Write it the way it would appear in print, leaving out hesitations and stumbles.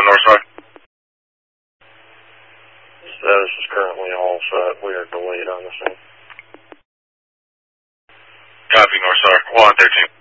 Northside. Status is currently all set. We are delayed on the scene. Copy, Northside. 113.